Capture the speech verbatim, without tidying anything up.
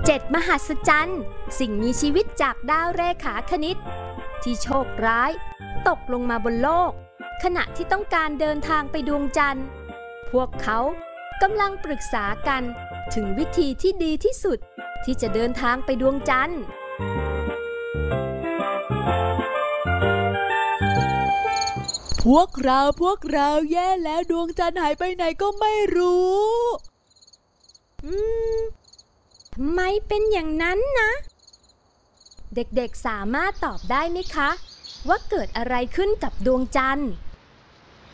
เจ็ดมหัศจรรย์สิ่งมีชีวิตจากดาวเรขาคณิตที่โชคร้ายตกลงมาบนโลกขณะที่ต้องการเดินทางไปดวงจันทร์พวกเขากำลังปรึกษากันถึงวิธีที่ดีที่สุดที่จะเดินทางไปดวงจันทร์พวกเราพวกเราแย่แล้วดวงจันทร์หายไปไหนก็ไม่รู้อืมทำไมเป็นอย่างนั้นนะเด็กๆสามารถตอบได้ไหมคะว่าเกิดอะไรขึ้นกับดวงจันทร์